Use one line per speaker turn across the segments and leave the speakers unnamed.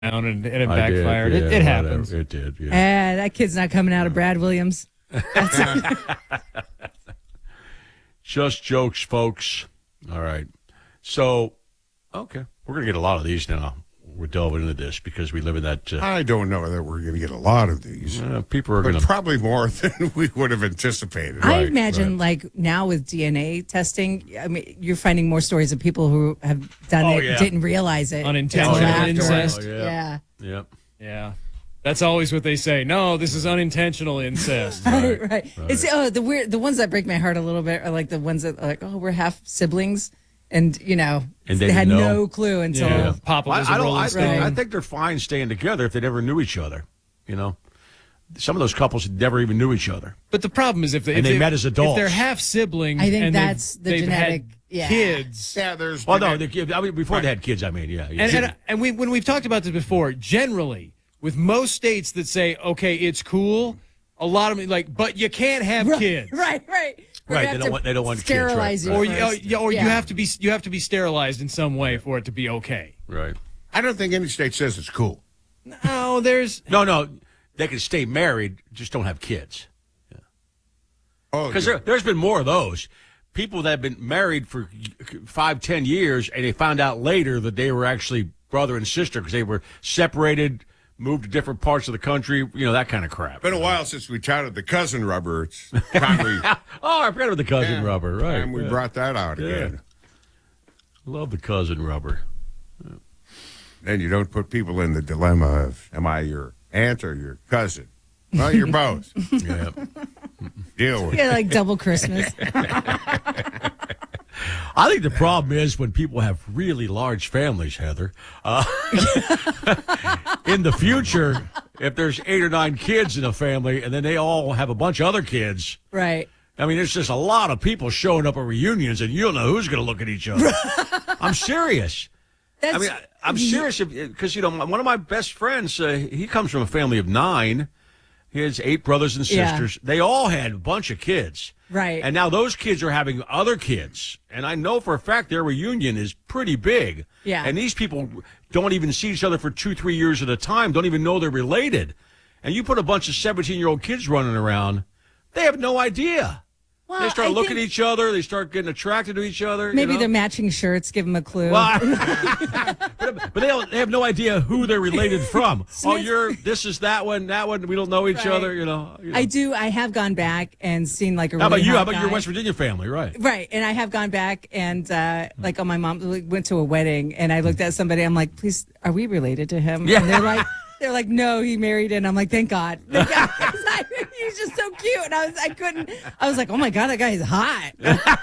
and it backfired. It happens.
It did. Yeah.
That kid's not coming out of Brad Williams.
Just jokes, folks. All right. So, okay. We're going to get a lot of these now. We're delving into this because we live in that.
I don't know that we're going to get a lot of these.
People are going to.
Probably more than we would have anticipated.
I imagine, like, now with DNA testing, I mean, you're finding more stories of people who have done it, didn't realize it.
Unintentional incest.
Yeah.
Yep.
Yeah. That's always what they say. No, this is unintentional incest.
Right. It's the ones that break my heart a little bit are like the ones that are like, oh, we're half siblings. And, they had no clue until
Papa was
I think they're fine staying together if they never knew each other. Some of those couples never even knew each other.
But the problem is if they
met as adults.
If they're half siblings,
I think
and
that's the
they've
genetic
had kids.
Yeah, there's.
Well, no, before they had kids, I mean, yeah.
And when we've talked about this before, generally with most states that say, okay, it's cool, a lot of them but you can't have kids.
Right.
Right, they don't want
sterilize
kids,
right?
you, or you have to be sterilized in some way for it to be okay.
Right.
I don't think any state says it's cool.
No, there's
no. They can stay married, just don't have kids. Yeah.
Oh,
because there's been more of those people that have been married for 5-10 years, and they found out later that they were actually brother and sister because they were separated. Moved to different parts of the country, that kind of crap.
Been a while since we touted the cousin rubber. It's probably
I forgot about the cousin rubber. Right,
and we brought that out again.
Love the cousin rubber.
Then you don't put people in the dilemma of, am I your aunt or your cousin? Well, you're both.
Yeah.
Deal with it.
Yeah, like double Christmas.
I think the problem is when people have really large families, Heather. In the future, if there's 8 or 9 kids in a family and then they all have a bunch of other kids.
Right.
I mean, there's just a lot of people showing up at reunions and you don't know who's going to look at each other. I'm serious. I'm serious because, one of my best friends, he comes from a family of 9. He has 8 brothers and sisters. Yeah. They all had a bunch of kids.
Right.
And now those kids are having other kids. And I know for a fact their reunion is pretty big.
Yeah.
And these people don't even see each other for 2-3 years at a time, don't even know they're related. And you put a bunch of 17-year-old kids running around, they have no idea. Well, they start looking at each other. They start getting attracted to each other.
Maybe their matching shirts give them a clue.
Well, but they have no idea who they're related from. This is that one. We don't know each other.
I do. I have gone back and seen like a.
How
really
about your West Virginia family, right?
Right, and I have gone back and on my mom went to a wedding and I looked at somebody. I'm like, please, are we related to him?
Yeah.
And they're like, no, he married, and I'm like, thank God. He's just so cute, and I was like, oh my God, that guy is hot.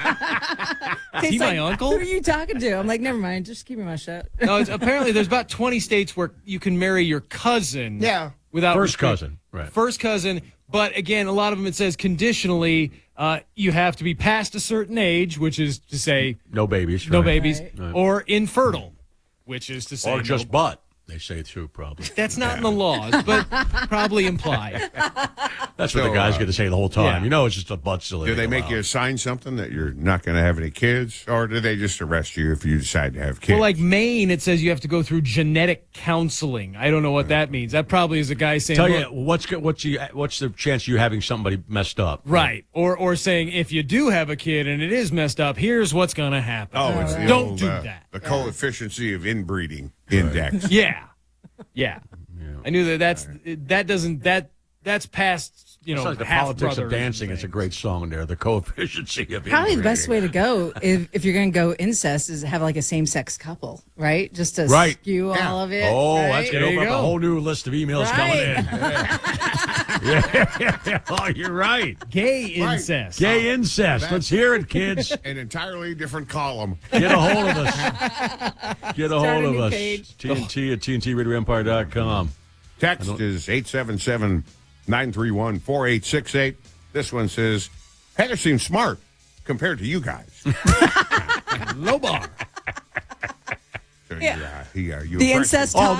Is he my uncle?
Who are you talking to? I'm like, never mind, just keep your mouth shut.
No, apparently there's about 20 states where you can marry your cousin.
Yeah.
Without
first cousin, right?
First cousin, but again, a lot of them it says conditionally, you have to be past a certain age, which is to say
no babies,
right. Or infertile, which is to say
or just butt. They say too, probably.
That's not in the laws, but probably implied.
That's what the guy's going to say the whole time.
Yeah.
It's just a butt silly.
Do they make you sign something that you're not going to have any kids, or do they just arrest you if you decide to have kids?
Well, like Maine, it says you have to go through genetic counseling. I don't know what that means. That probably is a guy saying,
"Tell you what's the chance of you having somebody messed up?"
Right, or saying if you do have a kid and it is messed up, here's what's going to happen.
Oh, it's
don't do that.
The coefficient of inbreeding index.
Yeah. I knew that's past,
it's like the politics of dancing. It's a great song there. The coefficient of
probably the best way to go if you're going to go incest is have like a same-sex couple, right? Just to skew all of it.
Oh,
right?
that's going to open up a whole new list of emails coming in. Yeah. Oh, you're right.
Gay incest.
Gay incest. Let's hear it, kids.
An entirely different column.
Get a hold of us. Get a hold of us. TNT at TNTRadioEmpire.com.
Text is 877-931-4868. This one says, Heather seems smart compared to you guys.
Low bar.
The incest talk.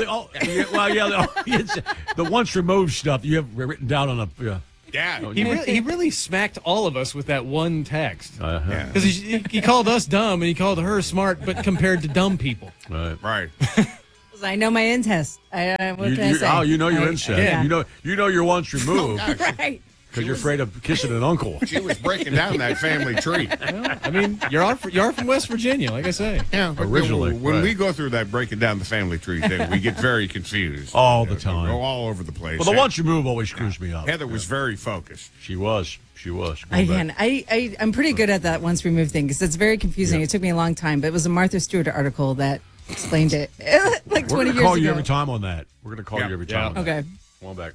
The once removed stuff you have written down on a...
Yeah.
He really smacked all of us with that one text. Because
Uh-huh.
he called us dumb and he called her smart, but compared to dumb people.
Right.
I know my incest.
You know your incest.
Yeah.
You know your once removed.
Right.
Because you're afraid of kissing an uncle.
She was breaking down that family tree.
Well, I mean, you are from West Virginia, like I say.
Yeah,
originally.
When we go through that breaking down the family tree thing, we get very confused.
All the time.
We go all over the place.
Well, the once you move always screws me up.
Heather was very focused.
She was.
I'm pretty good at that once removed thing because it's very confusing. Yeah. It took me a long time, but it was a Martha Stewart article that explained it like 20 years ago.
We're going to call you every time on that. We're going to call you every time.
Yeah. Okay.
Come on back.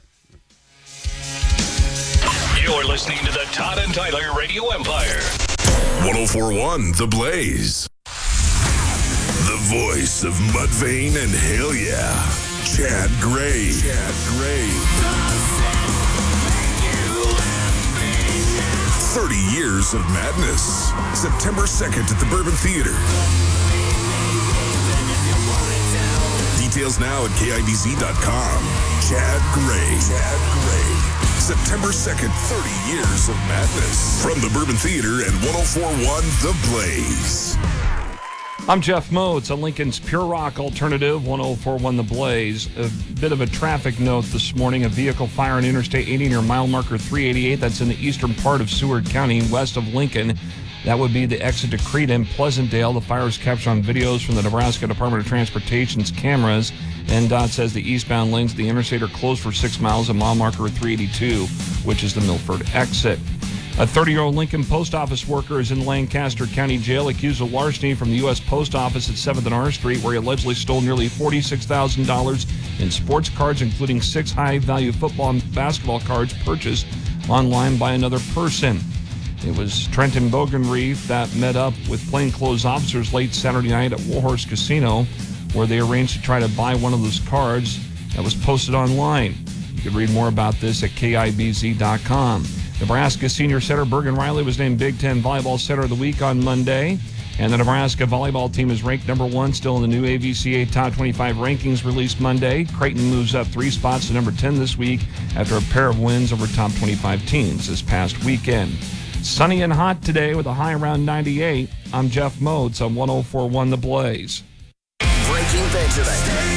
You're listening to the Todd and Tyler Radio Empire.
104.1 The Blaze. The voice of Mudvayne and Hell Yeah. Chad Gray. 30 years of madness. September 2nd at the Bourbon Theater. Details now at KIBZ.com. Chad Gray. September 2nd, 30 years of madness. From the Bourbon Theater and 104.1 The Blaze.
I'm Jeff Moats on Lincoln's Pure Rock Alternative, 104.1 The Blaze. A bit of a traffic note this morning. A vehicle fire on Interstate 80 near mile marker 388. That's in the eastern part of Seward County, west of Lincoln. That would be the exit to Crete and Pleasantdale. The fire is captured on videos from the Nebraska Department of Transportation's cameras. NDOT says the eastbound lanes of the interstate are closed for 6 miles at mile marker 382, which is the Milford exit. A 30-year-old Lincoln post office worker is in Lancaster County Jail accused of larceny from the U.S. Post Office at 7th and R Street, where he allegedly stole nearly $46,000 in sports cards, including 6 high-value football and basketball cards purchased online by another person. It was Trenton Bogenreef that met up with plainclothes officers late Saturday night at Warhorse Casino, where they arranged to try to buy one of those cards that was posted online. You can read more about this at KIBZ.com. Nebraska senior setter Bergen Riley was named Big Ten Volleyball Setter of the Week on Monday. And the Nebraska volleyball team is ranked number 1, still in the new AVCA Top 25 rankings released Monday. Creighton moves up 3 spots to number 10 this week after a pair of wins over top 25 teams this past weekend. Sunny and hot today with a high around 98. I'm Jeff Moats on 104.1 The Blaze.
Breaking Benjamin.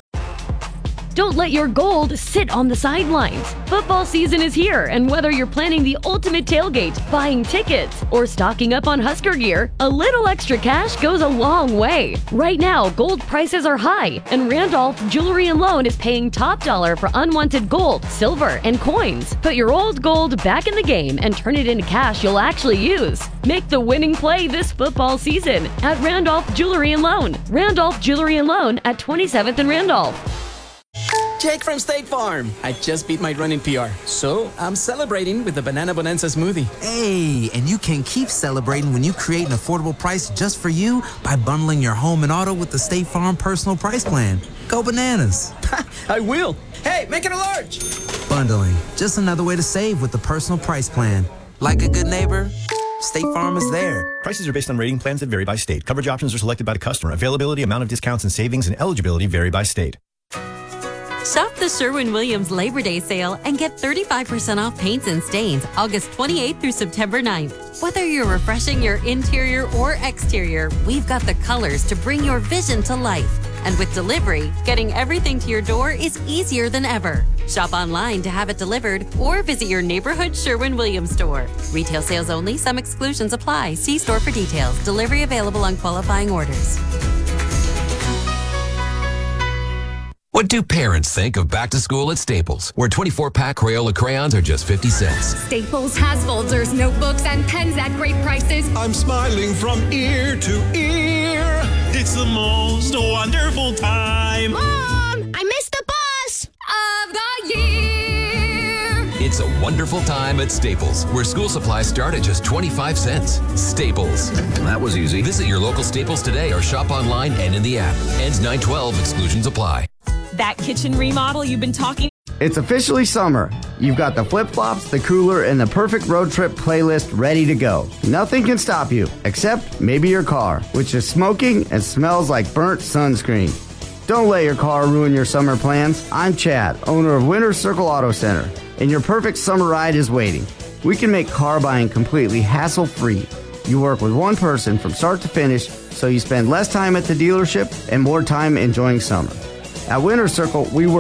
Don't let your gold sit on the sidelines. Football season is here, and whether you're planning the ultimate tailgate, buying tickets, or stocking up on Husker gear, a little extra cash goes a long way. Right now, gold prices are high, and Randolph Jewelry and Loan is paying top dollar for unwanted gold, silver, and coins. Put your old gold back in the game and turn it into cash you'll actually use. Make the winning play this football season at Randolph Jewelry and Loan. Randolph Jewelry and Loan at 27th and Randolph.
Jake from State Farm. I just beat my running PR, so I'm celebrating with the Banana Bonanza smoothie.
Hey, and you can keep celebrating when you create an affordable price just for you by bundling your home and auto with the State Farm Personal Price Plan. Go bananas.
I will. Hey, make it a large.
Bundling, just another way to save with the Personal Price Plan. Like a good neighbor, State Farm is there.
Prices are based on rating plans that vary by state. Coverage options are selected by the customer. Availability, amount of discounts and savings, and eligibility vary by state.
Shop the Sherwin-Williams Labor Day sale and get 35% off paints and stains August 28th through September 9th. Whether you're refreshing your interior or exterior, we've got the colors to bring your vision to life. And with delivery, getting everything to your door is easier than ever. Shop online to have it delivered or visit your neighborhood Sherwin-Williams store. Retail sales only. Some exclusions apply. See store for details. Delivery available on qualifying orders.
What do parents think of back to school at Staples, where 24-pack Crayola crayons are just 50 cents?
Staples has folders, notebooks, and pens at great prices.
I'm smiling from ear to ear. It's the most wonderful time.
Mom, I missed the bus of the year.
It's a wonderful time at Staples, where school supplies start at just 25 cents. Staples. That was easy. Visit your local Staples today or shop online and in the app. Ends 9/12. Exclusions apply.
That kitchen remodel you've been talking.
It's officially summer. You've got the flip-flops, the cooler, and the perfect road trip playlist ready to go. Nothing can stop you, except maybe your car, which is smoking and smells like burnt sunscreen. Don't let your car ruin your summer plans. I'm Chad, owner of Winter Circle Auto Center, and your perfect summer ride is waiting. We can make car buying completely hassle-free. You work with one person from start to finish, so you spend less time at the dealership and more time enjoying summer. At Winter Circle, we work